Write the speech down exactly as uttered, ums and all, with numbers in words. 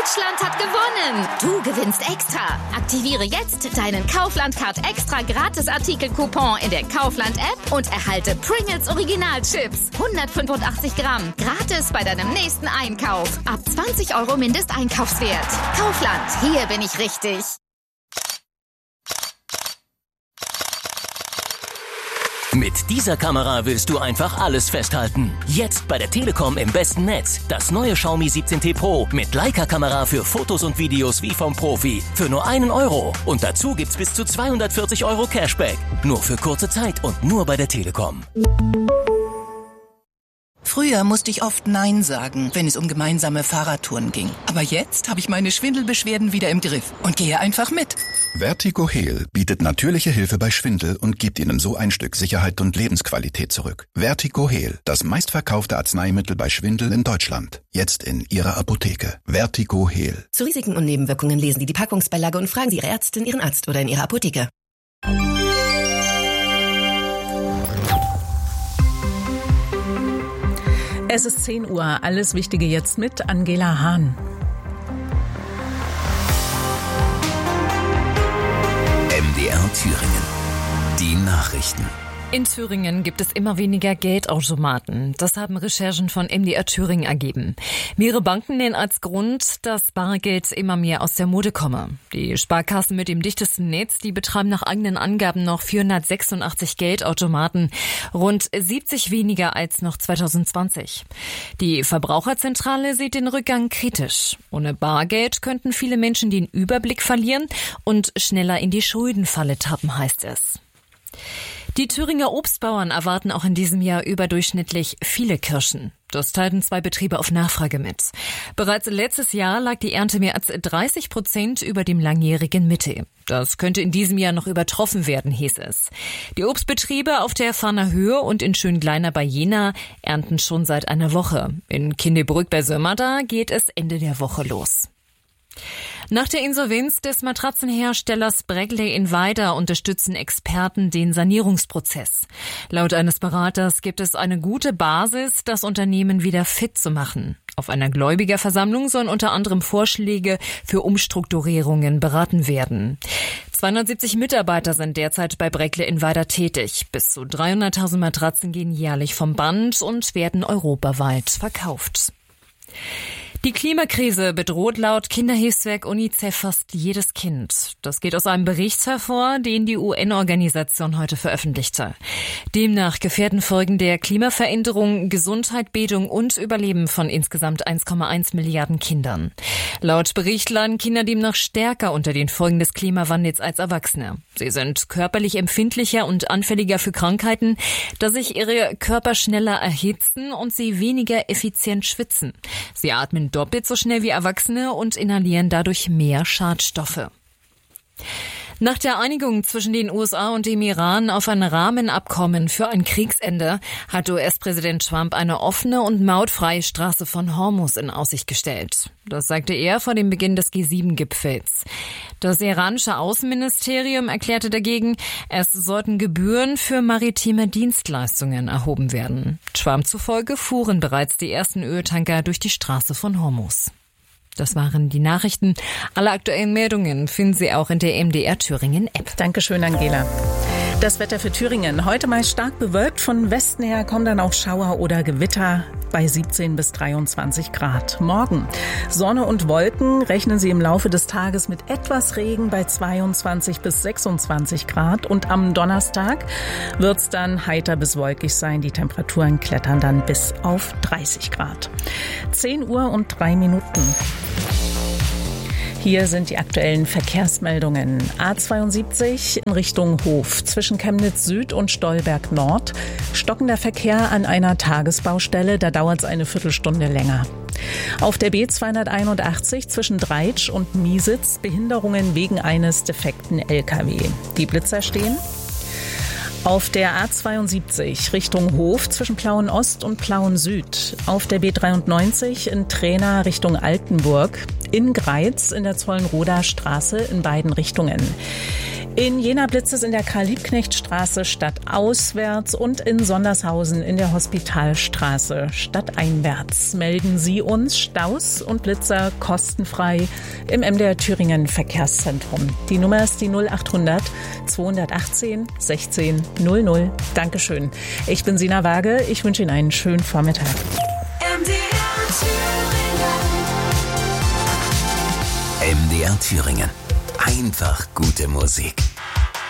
Deutschland hat gewonnen. Du gewinnst extra. Aktiviere jetzt deinen Kaufland-Card extra Gratis-Artikel-Coupon in der Kaufland-App und erhalte Pringles Original-Chips. hundertfünfundachtzig Gramm. Gratis bei deinem nächsten Einkauf. Ab zwanzig Euro Mindesteinkaufswert. Kaufland, hier bin ich richtig. Mit dieser Kamera willst du einfach alles festhalten. Jetzt bei der Telekom im besten Netz. Das neue Xiaomi siebzehn T Pro mit Leica-Kamera für Fotos und Videos wie vom Profi. Für nur einen Euro. Und dazu gibt's bis zu zweihundertvierzig Euro Cashback. Nur für kurze Zeit und nur bei der Telekom. Früher musste ich oft Nein sagen, wenn es um gemeinsame Fahrradtouren ging. Aber jetzt habe ich meine Schwindelbeschwerden wieder im Griff und gehe einfach mit. Vertigo Heal bietet natürliche Hilfe bei Schwindel und gibt Ihnen so ein Stück Sicherheit und Lebensqualität zurück. Vertigo Heal, das meistverkaufte Arzneimittel bei Schwindel in Deutschland. Jetzt in Ihrer Apotheke. Vertigo Heal. Zu Risiken und Nebenwirkungen lesen Sie die Packungsbeilage und fragen Sie Ihre Ärztin, Ihren Arzt oder in Ihrer Apotheke. Es ist zehn Uhr. Alles Wichtige jetzt mit Angela Hahn. M D R Thüringen. Die Nachrichten. In Thüringen gibt es immer weniger Geldautomaten. Das haben Recherchen von M D R Thüringen ergeben. Mehrere Banken nennen als Grund, dass Bargeld immer mehr aus der Mode komme. Die Sparkassen mit dem dichtesten Netz, die betreiben nach eigenen Angaben noch vierhundertsechsundachtzig Geldautomaten, rund siebzig weniger als noch zweitausendzwanzig. Die Verbraucherzentrale sieht den Rückgang kritisch. Ohne Bargeld könnten viele Menschen den Überblick verlieren und schneller in die Schuldenfalle tappen, heißt es. Die Thüringer Obstbauern erwarten auch in diesem Jahr überdurchschnittlich viele Kirschen. Das teilten zwei Betriebe auf Nachfrage mit. Bereits letztes Jahr lag die Ernte mehr als dreißig Prozent über dem langjährigen Mittel. Das könnte in diesem Jahr noch übertroffen werden, hieß es. Die Obstbetriebe auf der Farner Höhe und in Schöngleiner bei Jena ernten schon seit einer Woche. In Kindebrück bei Sömmerda geht es Ende der Woche los. Nach der Insolvenz des Matratzenherstellers Bräckle in Weida unterstützen Experten den Sanierungsprozess. Laut eines Beraters gibt es eine gute Basis, das Unternehmen wieder fit zu machen. Auf einer Gläubigerversammlung sollen unter anderem Vorschläge für Umstrukturierungen beraten werden. zweihundertsiebzig Mitarbeiter sind derzeit bei Bräckle in Weida tätig. Bis zu dreihunderttausend Matratzen gehen jährlich vom Band und werden europaweit verkauft. Die Klimakrise bedroht laut Kinderhilfswerk UNICEF fast jedes Kind. Das geht aus einem Bericht hervor, den die U N-Organisation heute veröffentlichte. Demnach gefährden Folgen der Klimaveränderung Gesundheit, Bildung und Überleben von insgesamt eins Komma eins Milliarden Kindern. Laut Bericht leiden Kinder demnach stärker unter den Folgen des Klimawandels als Erwachsene. Sie sind körperlich empfindlicher und anfälliger für Krankheiten, da sich ihre Körper schneller erhitzen und sie weniger effizient schwitzen. Sie atmen doppelt so schnell wie Erwachsene und inhalieren dadurch mehr Schadstoffe. Nach der Einigung zwischen den U S A und dem Iran auf ein Rahmenabkommen für ein Kriegsende hat U S-Präsident Trump eine offene und mautfreie Straße von Hormuz in Aussicht gestellt. Das sagte er vor dem Beginn des G sieben Gipfels. Das iranische Außenministerium erklärte dagegen, es sollten Gebühren für maritime Dienstleistungen erhoben werden. Trump zufolge fuhren bereits die ersten Öltanker durch die Straße von Hormuz. Das waren die Nachrichten. Alle aktuellen Meldungen finden Sie auch in der M D R Thüringen App. Dankeschön, Angela. Das Wetter für Thüringen. Heute meist stark bewölkt. Von Westen her kommen dann auch Schauer oder Gewitter bei siebzehn bis dreiundzwanzig Grad. Morgen Sonne und Wolken. Rechnen Sie im Laufe des Tages mit etwas Regen bei zweiundzwanzig bis sechsundzwanzig Grad. Und am Donnerstag wird es dann heiter bis wolkig sein. Die Temperaturen klettern dann bis auf dreißig Grad. zehn Uhr und drei Minuten. Hier sind die aktuellen Verkehrsmeldungen. A zweiundsiebzig in Richtung Hof. Zwischen Chemnitz Süd und Stolberg Nord. Stockender Verkehr an einer Tagesbaustelle. Da dauert es eine Viertelstunde länger. Auf der B zweihunderteinundachtzig zwischen Dreitsch und Miesitz. Behinderungen wegen eines defekten L K W. Die Blitzer stehen. Auf der A zweiundsiebzig Richtung Hof zwischen Plauen Ost und Plauen Süd. Auf der B dreiundneunzig in Trena Richtung Altenburg. In Greiz in der Zollenroder Straße in beiden Richtungen. In Jena blitzt es in der Karl-Liebknecht-Straße stadtauswärts und in Sondershausen in der Hospitalstraße stadteinwärts. Melden Sie uns Staus und Blitzer kostenfrei im M D R Thüringen Verkehrszentrum. Die Nummer ist die null achthundert zweihundertachtzehn sechzehn null null. Dankeschön. Ich bin Sina Waage. Ich wünsche Ihnen einen schönen Vormittag. M D R Thüringen. M D R Thüringen. Einfach gute Musik.